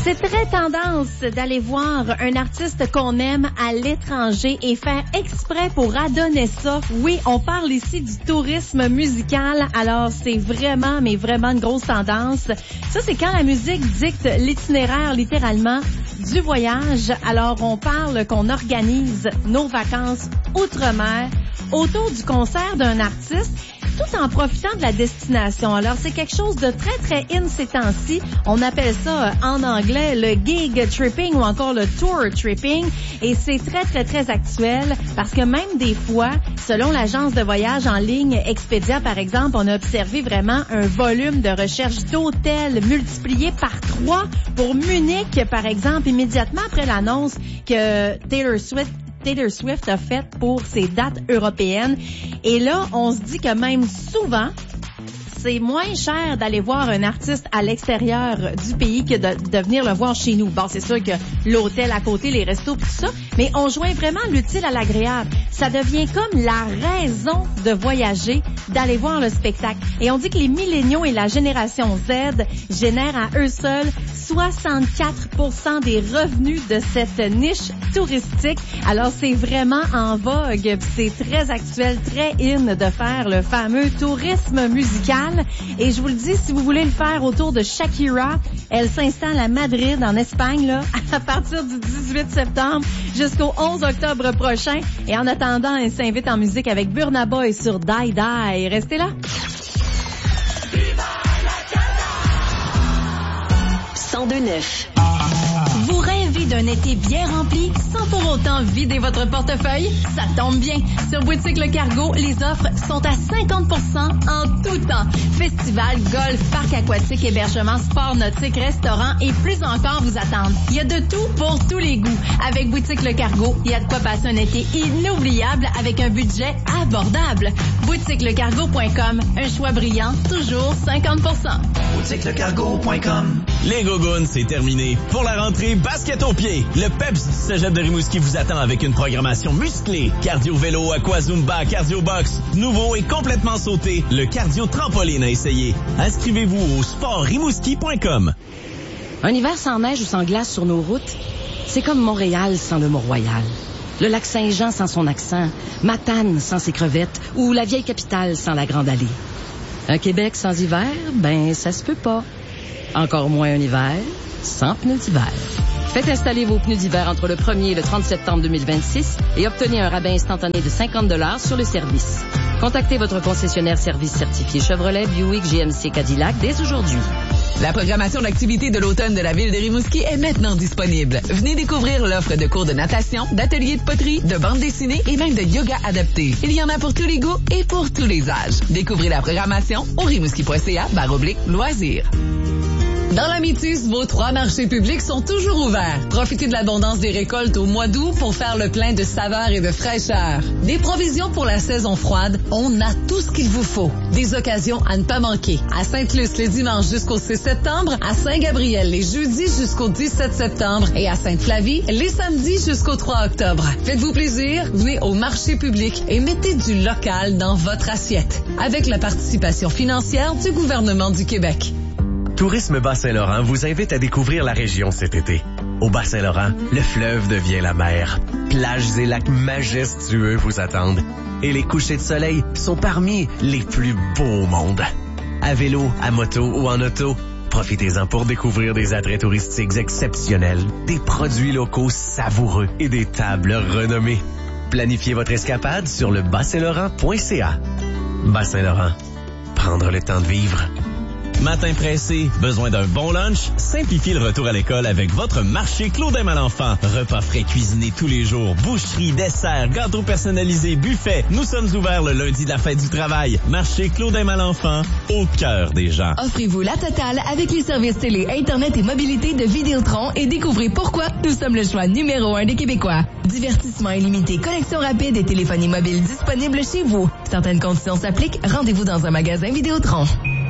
C'est très tendance d'aller voir un artiste qu'on aime à l'étranger et faire exprès pour adonner ça. Oui, on parle ici du tourisme musical. Alors, c'est vraiment, mais vraiment une grosse tendance. Ça, c'est quand la musique dicte l'itinéraire, littéralement, du voyage. Alors, on parle qu'on organise nos vacances outre-mer autour du concert d'un artiste, tout en profitant de la destination. Alors, c'est quelque chose de très, très in ces temps-ci. On appelle ça en anglais le gig tripping ou encore le tour tripping. Et c'est très, très, très actuel parce que même des fois, selon l'agence de voyage en ligne Expedia, par exemple, on a observé vraiment un volume de recherche d'hôtels multiplié par 3 pour Munich, par exemple, immédiatement après l'annonce que Taylor Swift a fait pour ses dates européennes. Et là, on se dit que même souvent, c'est moins cher d'aller voir un artiste à l'extérieur du pays que de venir le voir chez nous. Bon, c'est sûr que l'hôtel à côté, les restos, tout ça, mais on joint vraiment l'utile à l'agréable. Ça devient comme la raison de voyager, d'aller voir le spectacle. Et on dit que les milléniaux et la génération Z génèrent à eux seuls 64% des revenus de cette niche touristique. Alors, c'est vraiment en vogue. C'est très actuel, très in de faire le fameux tourisme musical. Et je vous le dis, si vous voulez le faire autour de Shakira, elle s'installe à Madrid, en Espagne, là, à partir du 18 septembre jusqu'au 11 octobre prochain. Et en attendant, elle s'invite en musique avec Burna Boy sur Die Die. Restez là. 102.9. Vous rêvez d'un été bien rempli sans pour autant vider votre portefeuille? Ça tombe bien. Sur Boutique Le Cargo, les offres sont à 50% en tout temps. Festival, golf, parc aquatique, hébergement, sport nautique, restaurant et plus encore vous attendent. Il y a de tout pour tous les goûts. Avec Boutique Le Cargo, il y a de quoi passer un été inoubliable avec un budget abordable. BoutiqueLecargo.com. Un choix brillant, toujours 50%. BoutiqueLecargo.com. Les Gogoons, c'est terminé. Pour la rentrée, basket au pied. Le PEPS du Cégep de Rimouski vous attend avec une programmation musclée. Cardio-vélo, aquazumba, cardio-box. Nouveau et complètement sauté, le cardio-trampoline à essayer. Inscrivez-vous au sportrimouski.com. Un hiver sans neige ou sans glace sur nos routes, c'est comme Montréal sans le Mont-Royal. Le lac Saint-Jean sans son accent, Matane sans ses crevettes ou la vieille capitale sans la Grande Allée. Un Québec sans hiver, ben ça se peut pas. Encore moins un hiver sans pneus d'hiver. Faites installer vos pneus d'hiver entre le 1er et le 30 septembre 2026 et obtenez un rabais instantané de 50$ sur le service. Contactez votre concessionnaire service certifié Chevrolet, Buick, GMC, Cadillac dès aujourd'hui. La programmation d'activités de l'automne de la ville de Rimouski est maintenant disponible. Venez découvrir l'offre de cours de natation, d'ateliers de poterie, de bande dessinée et même de yoga adapté. Il y en a pour tous les goûts et pour tous les âges. Découvrez la programmation au rimouski.ca/loisirs. Dans la Métis, vos 3 marchés publics sont toujours ouverts. Profitez de l'abondance des récoltes au mois d'août pour faire le plein de saveurs et de fraîcheur. Des provisions pour la saison froide, on a tout ce qu'il vous faut. Des occasions à ne pas manquer. À Sainte-Luce les dimanches jusqu'au 6 septembre, à Saint-Gabriel les jeudis jusqu'au 17 septembre et à Sainte-Flavie les samedis jusqu'au 3 octobre. Faites-vous plaisir, venez au marché public et mettez du local dans votre assiette. Avec la participation financière du gouvernement du Québec. Tourisme Bas-Saint-Laurent vous invite à découvrir la région cet été. Au Bas-Saint-Laurent, le fleuve devient la mer. Plages et lacs majestueux vous attendent. Et les couchers de soleil sont parmi les plus beaux au monde. À vélo, à moto ou en auto, profitez-en pour découvrir des attraits touristiques exceptionnels, des produits locaux savoureux et des tables renommées. Planifiez votre escapade sur le bassaintlaurent.ca. Bas-Saint-Laurent, prendre le temps de vivre. Matin pressé, besoin d'un bon lunch? Simplifiez le retour à l'école avec votre marché Claudin Malenfant. Repas frais cuisinés tous les jours, boucherie, dessert, gâteaux personnalisés, buffet. Nous sommes ouverts le lundi de la fête du travail. Marché Claudin Malenfant, au cœur des gens. Offrez-vous la totale avec les services télé, Internet et mobilité de Vidéotron et découvrez pourquoi nous sommes le choix numéro 1 des Québécois. Divertissement illimité, connexion rapide et téléphonie mobile disponible chez vous. Certaines conditions s'appliquent. Rendez-vous dans un magasin Vidéotron.